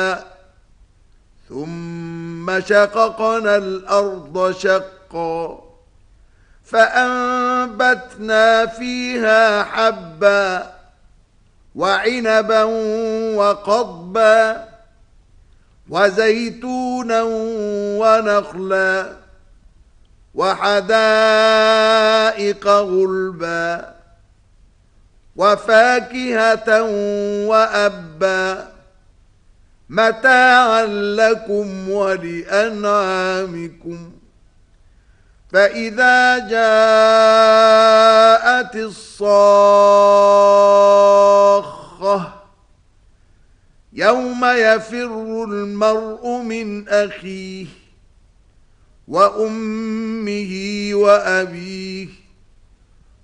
ثم شققنا الأرض شقا فأنبتنا فيها حبا وعنبا وقضبا وزيتونا ونخلا وحدائق غلبا وفاكهة وأبا متاعا لكم ولأنعامكم فإذا جاءت الصاخة يوم يفر المرء من أخيه وأمه وأبيه